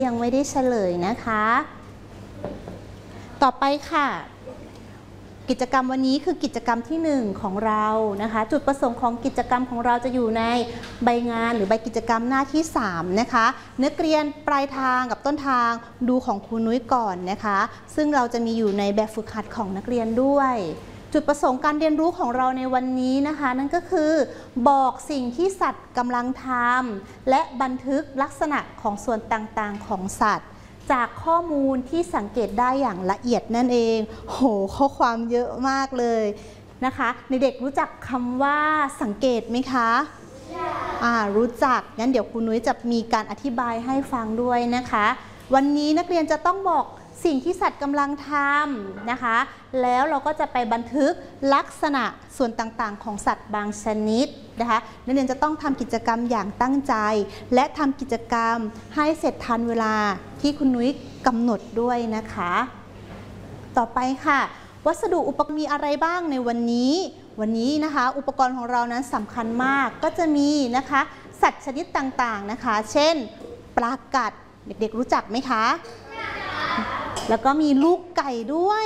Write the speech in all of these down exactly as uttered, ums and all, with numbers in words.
ยังไม่ได้เฉลยนะคะต่อไปค่ะกิจกรรมวันนี้คือกิจกรรมที่หนึ่งของเรานะคะจุดประสงค์ของกิจกรรมของเราจะอยู่ในใบงานหรือใบกิจกรรมหน้าที่สามนะคะนักเรียนปลายทางกับต้นทางดูของครูนุ้ยก่อนนะคะซึ่งเราจะมีอยู่ในแบบฝึกหัดของนักเรียนด้วยจุดประสงค์การเรียนรู้ของเราในวันนี้นะคะนั่นก็คือบอกสิ่งที่สัตว์กำลังทำและบันทึกลักษณะของส่วนต่างๆของสัตว์จากข้อมูลที่สังเกตได้อย่างละเอียดนั่นเองโหข้อความเยอะมากเลยนะคะในเด็กรู้จักคำว่าสังเกตไหมคะอ่ารู้จักงั้นเดี๋ยวครูนุ้ยจะมีการอธิบายให้ฟังด้วยนะคะวันนี้นักเรียนจะต้องบอกสิ่งที่สัตว์กำลังทำนะคะแล้วเราก็จะไปบันทึกลักษณะส่วนต่างๆของสัตว์บางชนิดนะคะนักเรียนจะต้องทำกิจกรรมอย่างตั้งใจและทำกิจกรรมให้เสร็จทันเวลาที่คุณนุ้ยกำหนดด้วยนะคะต่อไปค่ะวัสดุอุปกรณ์มีอะไรบ้างในวันนี้วันนี้นะคะอุปกรณ์ของเรานั้นสำคัญมากก็จะมีนะคะสัตว์ชนิดต่างๆนะคะเช่นปลากัดเด็กๆรู้จักไหมคะแล้วก็มีลูกไก่ด้วย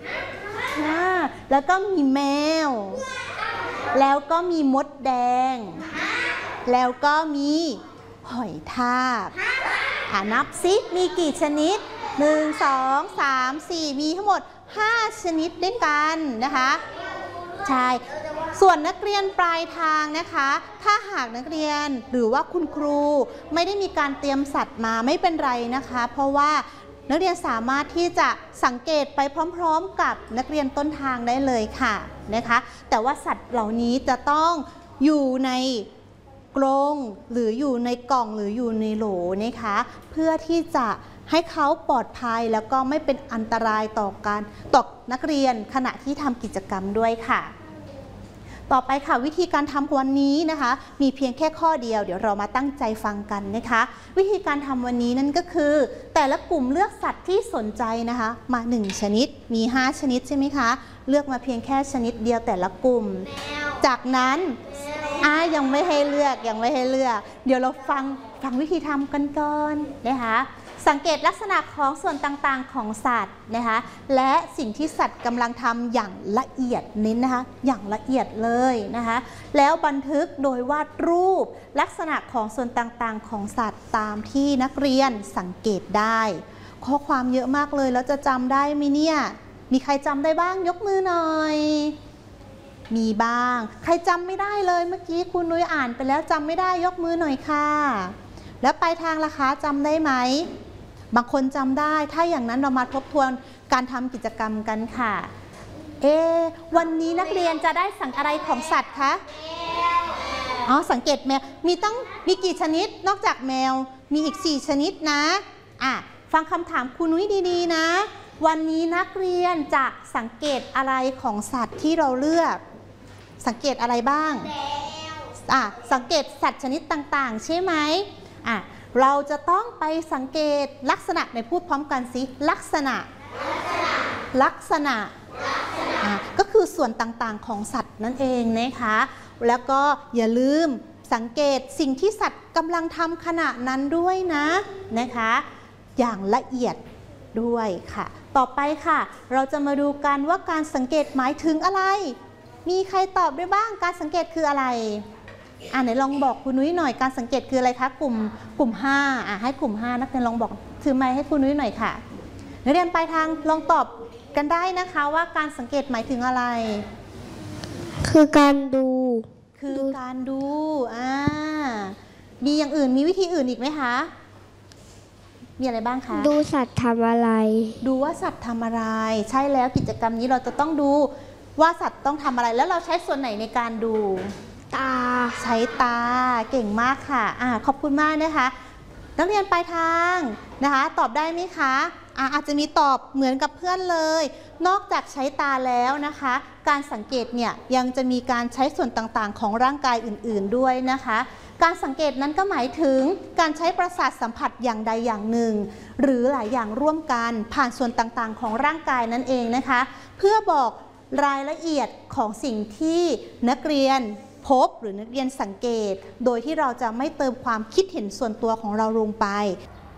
แล้วก็มีแมวแล้วก็มีมดแดงแล้วก็มีหอยทากอ่านับซิมีกี่ชนิดหนึ่ง สอง สาม สี่มีทั้งหมดห้าชนิดด้วยกันนะคะใช่ส่วนนักเรียนปลายทางนะคะถ้าหากนักเรียนหรือว่าคุณครูไม่ได้มีการเตรียมสัตว์มาไม่เป็นไรนะคะเพราะว่านักเรียนสามารถที่จะสังเกตไปพร้อมๆกับนักเรียนต้นทางได้เลยค่ะนะคะแต่ว่าสัตว์เหล่านี้จะต้องอยู่ในกรงหรืออยู่ในกล่องหรืออยู่ในโหลนะคะเพื่อที่จะให้เขาปลอดภัยแล้วก็ไม่เป็นอันตรายต่อการต่อนักเรียนขณะที่ทำกิจกรรมด้วยค่ะต่อไปค่ะวิธีการทำวันนี้นะคะมีเพียงแค่ข้อเดียวเดี๋ยวเรามาตั้งใจฟังกันนะคะวิธีการทำวันนี้นั่นก็คือแต่ละกลุ่มเลือกสัตว์ที่สนใจนะคะมาหนึ่งชนิดมีห้าชนิดใช่ไหมคะเลือกมาเพียงแค่ชนิดเดียวแต่ละกลุ่มจากนั้นอ่ายังไม่ให้เลือกยังไม่ให้เลือกเดี๋ยวเราฟังฟังวิธีทำกันก่อนนะคะสังเกตลักษณะของส่วนต่างๆของสัตว์นะคะและสิ่งที่สัตว์กำลังทำอย่างละเอียดเน้นนะคะอย่างละเอียดเลยนะคะแล้วบันทึกโดยวาดรูปลักษณะของส่วนต่างๆของสัตว์ตามที่นักเรียนสังเกตได้ข้อความเยอะมากเลยแล้วจะจำได้ไหมเนี่ยมีใครจำได้บ้างยกมือหน่อยมีบ้างใครจำไม่ได้เลยเมื่อกี้คุณนุ้ยอ่านไปแล้วจำไม่ได้ยกมือหน่อยค่ะแล้วปลายทางล่ะคะจำได้ไหมบางคนจำได้ถ้าอย่างนั้นเรามาทบทวนการทำกิจกรรมกันค่ะเอวันนี้นักเรียนจะได้สังอะไรของสัตว์คะอ๋อสังเกตแมวมีต้องมีกี่ชนิดนอกจากแมวมีอีกสี่ชนิดนะอ่ะฟังคำถามครูนุ้ยดีๆนะวันนี้นักเรียนจะสังเกตอะไรของสัตว์ที่เราเลือกสังเกตอะไรบ้างอ่ะสังเกตสัตว์ชนิดต่างๆใช่ไหมอ่ะเราจะต้องไปสังเกตลักษณะในพูดพร้อมกันสิลักษณะลักษณะก็คือส่วนต่างๆของสัตว์นั่นเองนะคะแล้วก็อย่าลืมสังเกตสิ่งที่สัตว์กำลังทำขณะนั้นด้วยนะนะคะอย่างละเอียดด้วยค่ะต่อไปค่ะเราจะมาดูกันว่าการสังเกตหมายถึงอะไรมีใครตอบได้บ้างการสังเกตคืออะไรอ่าไหนลองบอกคุณนุ้ยหน่อยการสังเกตคืออะไรคะกลุ่มกลุ่มห้าอ่าให้กลุ่มห้านักเรียนลองบอกถือไมค์ให้คุณนุ้ยหน่อยค่ะนักเรียนปลายทางลองตอบกันได้นะคะว่าการสังเกตหมายถึงอะไรคือการดูคือการดูอ่ามีอย่างอื่นมีวิธีอื่นอีกไหมคะมีอะไรบ้างคะดูสัตว์ทำอะไรดูว่าสัตว์ทำอะไรใช่แล้วกิจกรรมนี้เราจะต้องดูว่าสัตว์ต้องทำอะไรแล้วเราใช้ส่วนไหนในการดูตาใช้ตาเก่งมากค่ะอ่าขอบคุณมากนะคะนักเรียนปลายทางนะคะตอบได้ไหมคะอ่าอาจจะมีตอบเหมือนกับเพื่อนเลยนอกจากใช้ตาแล้วนะคะการสังเกตเนี่ยยังจะมีการใช้ส่วนต่างๆของร่างกายอื่นๆด้วยนะคะการสังเกตนั้นก็หมายถึงการใช้ประสาทสัมผัสอย่างใดอย่างหนึ่งหรือหลายอย่างร่วมกันผ่านส่วนต่างๆของร่างกายนั่นเองนะคะเพื่อบอกรายละเอียดของสิ่งที่นักเรียนพบหรือนักเรียนสังเกตโดยที่เราจะไม่เติมความคิดเห็นส่วนตัวของเราลงไป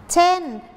เช่น